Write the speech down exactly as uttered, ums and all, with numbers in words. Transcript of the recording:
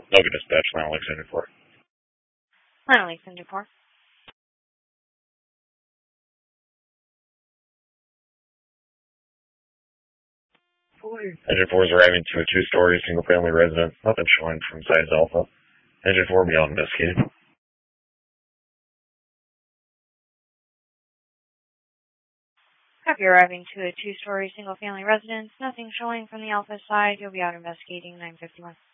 Logan Dispatch, Final Alexander four. Final Alexander four. Engine four is arriving to a two-story single-family residence. Nothing showing from size Alpha. Engine four beyond investigated. Copy, arriving to a two-story single-family residence. Nothing showing from the Alpha side. You'll be out investigating nine fifty-one.